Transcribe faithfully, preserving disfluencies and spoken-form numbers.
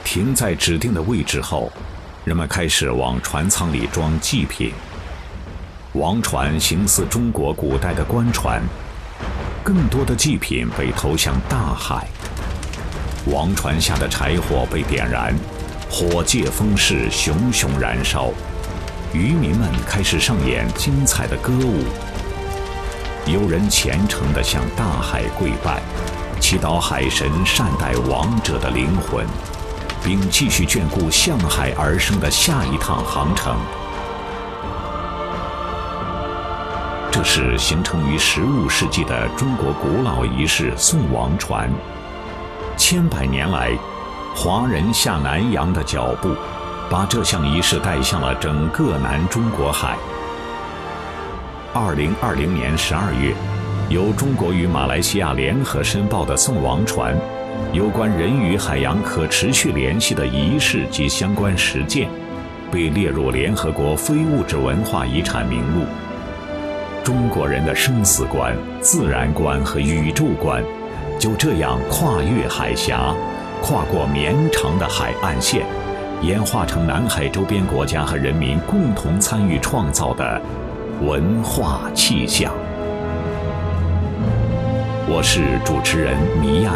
停在指定的位置后，人们开始往船舱里装祭品。王船形似中国古代的官船，更多的祭品被投向大海。王船下的柴火被点燃，火借风势，熊熊燃烧。渔民们开始上演精彩的歌舞。有人虔诚地向大海跪拜，祈祷海神善待亡者的灵魂，并继续眷顾向海而生的下一趟航程。这是形成于十五世纪的中国古老仪式送王船。千百年来，华人下南洋的脚步，把这项仪式带向了整个南中国海。二零二零年十二月，由中国与马来西亚联合申报的送王船有关人与海洋可持续联系的仪式及相关实践，被列入联合国非物质文化遗产名录。中国人的生死观、自然观和宇宙观，就这样跨越海峡，跨过绵长的海岸线，演化成南海周边国家和人民共同参与创造的文化气象。我是主持人米亚。